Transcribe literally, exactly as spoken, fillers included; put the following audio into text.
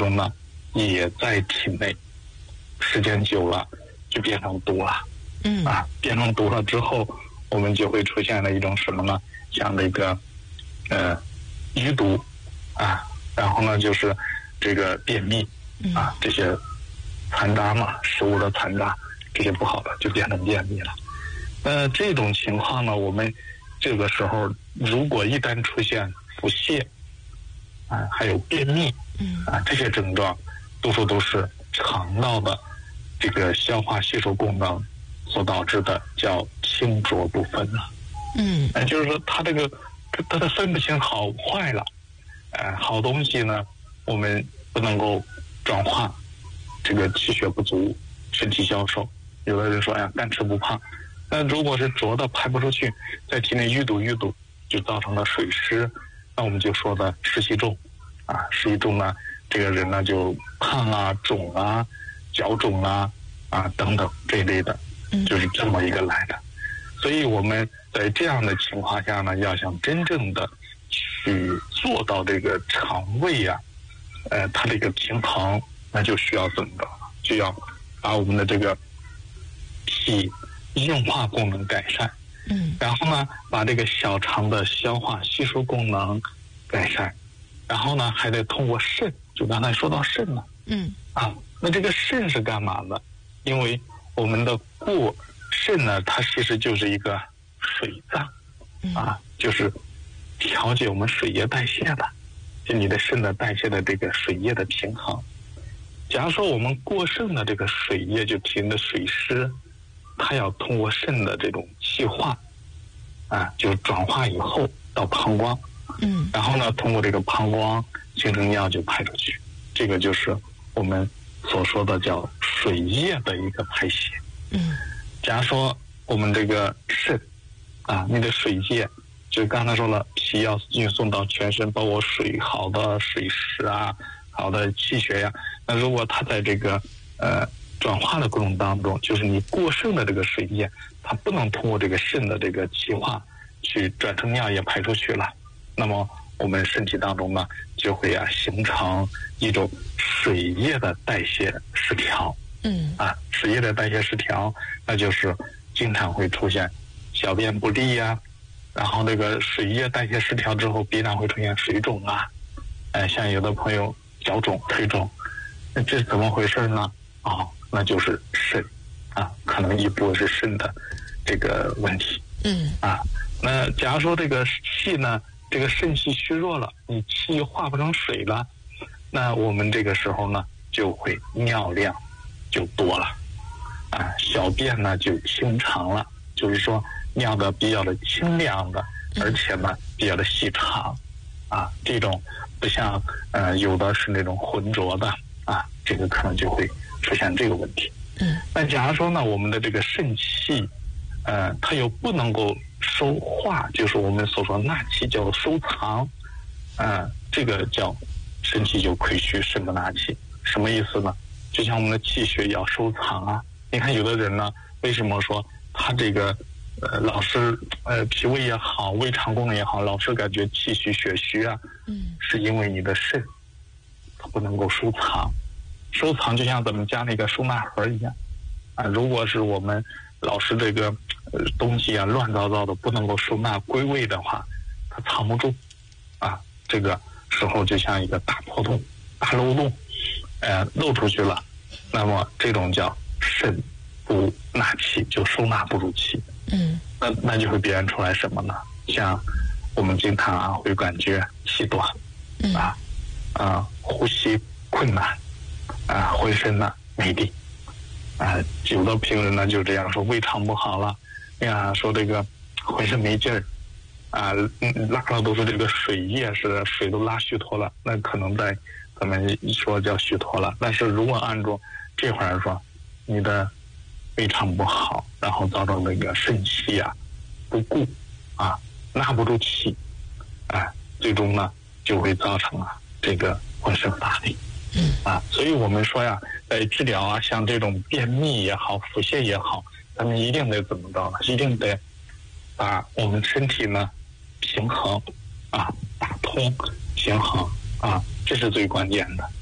中呢也在体内，时间久了就变成毒了。 嗯啊，变成毒了之后，我们就会出现了一种什么呢？像这个呃淤毒啊，然后呢就是这个便秘啊，这些残渣嘛，食物的残渣，这些不好的就变成便秘了。呃，这种情况呢，我们这个时候如果一旦出现腹泻啊，还有便秘啊这些症状，多数都是肠道的这个消化吸收功能所导致的，叫清浊不分了。 嗯， 呃，就是说它这个它的分不清好坏了。呃，好东西呢，我们不能够转化，这个气血不足，身体消瘦。有的人说呀，干吃不胖。那如果是浊的排不出去，在体内淤堵淤堵，就造成了水湿，那我们就说的湿气重啊，湿气重呢，这个人呢就胖啊、肿啊、脚肿啊啊等等这一类的，就是这么一个来的。所以我们在这样的情况下呢，要想真正的去做到这个肠胃啊，呃，它这个平衡，那就需要怎么着？就要把我们的这个脾硬化功能改善， 嗯， 然后呢，把这个小肠的消化吸收功能改善，然后呢，还得通过肾，就刚才说到肾了， 嗯， 啊，那这个肾是干嘛的？因为我们的过肾呢，它其实就是一个水脏，啊，就是调节我们水液代谢的，就你的肾的代谢的这个水液的平衡。假如说我们过剩的这个水液，就体内的水湿，它要通过肾的这种气化，啊，就转化以后到膀胱， 嗯， 然后呢，通过这个膀胱形成尿就排出去，这个就是我们所说的叫水液的一个排泄。 嗯， 假如说我们这个肾啊，你的水液，就刚才说了，脾要运送到全身，包括水好的水湿啊，好的气血呀。那如果它在这个呃转化的过程当中，就是你过剩的这个水液，它不能通过这个肾的这个气化去转成尿液排出去了，那么我们身体当中呢，就会啊形成一种水液的代谢失调。 嗯， 啊，水液的代谢失调，那就是经常会出现小便不利呀、啊，然后这个水液代谢失调之后，必然会出现水肿啊，哎、呃，像有的朋友脚肿、腿肿，那这是怎么回事呢？哦，那就是肾啊，可能一部分是肾的这个问题。 嗯， 啊，那假如说这个气呢，这个肾气虚弱了，你气化不成水了，那我们这个时候呢，就会尿量就多了，啊，小便呢就清长了，就是说尿的比较的清凉的，而且呢比较的细长，啊，这种不像呃有的是那种浑浊的啊，这个可能就会出现这个问题。 嗯， 那假如说呢，我们的这个肾气，呃，它又不能够收化，就是我们所说纳气叫收藏，呃，这个叫肾气就亏虚，肾不纳气，什么意思呢？就像我们的气血要收藏啊，你看有的人呢，为什么说他这个呃老是呃脾胃也好，胃肠功能也好，老是感觉气虚血虚啊？ 嗯，是因为你的肾它不能够收藏，收藏就像咱们家那个收纳盒一样啊。如果是我们老是这个呃东西啊乱糟糟的，不能够收纳归位的话，它藏不住啊。这个时候就像一个大破洞、大漏洞。呃，漏出去了，那么这种叫肾不纳气，就收纳不住气。 嗯， 那那就会表现出来什么呢？像我们经常啊会感觉气短，啊啊呼吸困难，啊浑身呢没力，啊有的病人呢就这样说，胃肠不好了，呀说这个浑身没劲儿，啊拉了都是这个水液似的，水都拉虚脱了，那可能在。咱们一说叫虚脱了，但是如果按照这块来说，你的胃肠不好，然后造成那个肾气啊不固啊，纳不住气，啊，最终呢就会造成啊这个浑身乏力，啊，所以我们说呀，在治疗啊，像这种便秘也好，腹泻也好，咱们一定得怎么着呢？一定得把我们身体呢平衡啊，打通平衡啊。这是最关键的。